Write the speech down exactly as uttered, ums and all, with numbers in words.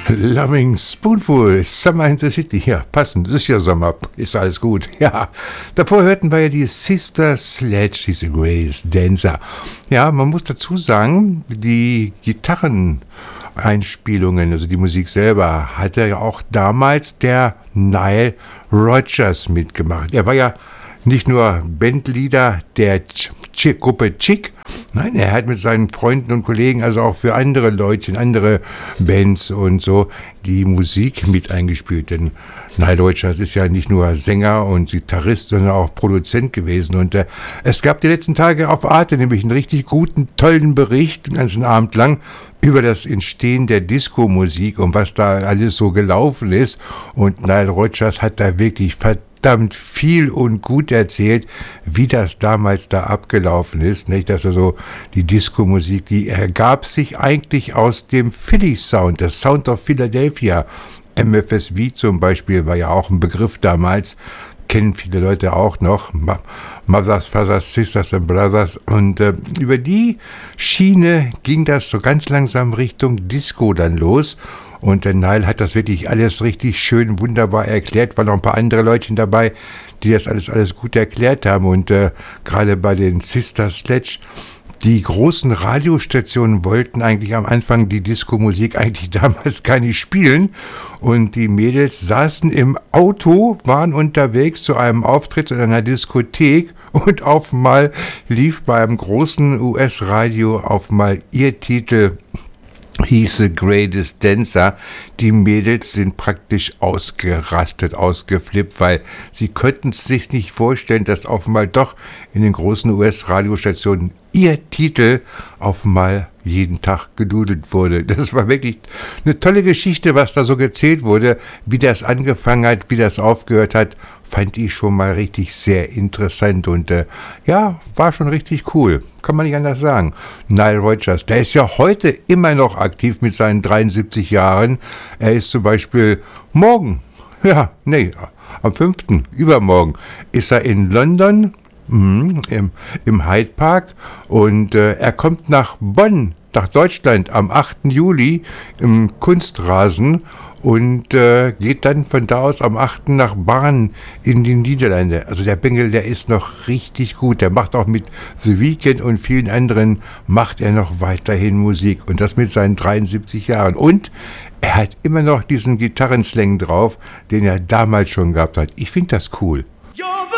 Loving Spoonful, Summer in the City. Ja, passend, es ist ja Sommer, ist alles gut. Ja, davor hörten wir ja die Sister Sledge, diese Grace Dancer. Ja, man muss dazu sagen, die Gitarreneinspielungen, also die Musik selber, hatte ja auch damals der Nile Rodgers mitgemacht. Er war ja nicht nur Bandleader der Ch- Ch- Gruppe Chick, nein, er hat mit seinen Freunden und Kollegen also auch für andere Leute, andere Bands und so die Musik mit eingespielt. Denn Nile Rodgers ist ja nicht nur Sänger und Gitarrist, sondern auch Produzent gewesen. Und äh, es gab die letzten Tage auf Arte nämlich einen richtig guten, tollen Bericht, den ganzen Abend lang, über das Entstehen der Disco-Musik und was da alles so gelaufen ist. Und Nile Rodgers hat da wirklich verdammt viel und gut erzählt, wie das damals da abgelaufen ist. Nicht, dass also die Disco-Musik, die ergab sich eigentlich aus dem Philly-Sound, der Sound of Philadelphia. M F S V zum Beispiel war ja auch ein Begriff damals, kennen viele Leute auch noch, Mothers, Fathers, Sisters and Brothers. Und äh, über die Schiene ging das so ganz langsam Richtung Disco dann los. Und der Nile hat das wirklich alles richtig schön, wunderbar erklärt. Waren noch ein paar andere Leute dabei, die das alles, alles gut erklärt haben. Und äh, gerade bei den Sister Sledge, die großen Radiostationen wollten eigentlich am Anfang die Disco-Musik eigentlich damals gar nicht spielen. Und die Mädels saßen im Auto, waren unterwegs zu einem Auftritt in einer Diskothek und auf einmal lief bei einem großen U S-Radio auf einmal ihr Titel, hieß The Greatest Dancer. Die Mädels sind praktisch ausgerastet, ausgeflippt, weil sie könnten sich nicht vorstellen, dass auf einmal doch in den großen U S-Radiostationen ihr Titel auf einmal jeden Tag gedudelt wurde. Das war wirklich eine tolle Geschichte, was da so erzählt wurde, wie das angefangen hat, wie das aufgehört hat, fand ich schon mal richtig sehr interessant und äh, ja, war schon richtig cool. Kann man nicht anders sagen. Nile Rodgers, der ist ja heute immer noch aktiv mit seinen dreiundsiebzig Jahren. Er ist zum Beispiel morgen, ja, nee, am fünften übermorgen, ist er in London, Mhm, im, im Hyde Park und äh, er kommt nach Bonn, nach Deutschland am achten Juli im Kunstrasen und äh, geht dann von da aus am achten nach Barn in die Niederlande. Also der Bengel, der ist noch richtig gut. Der macht auch mit The Weeknd und vielen anderen, macht er noch weiterhin Musik und das mit seinen dreiundsiebzig Jahren. Und er hat immer noch diesen Gitarrenslang drauf, den er damals schon gehabt hat. Ich finde das cool. You're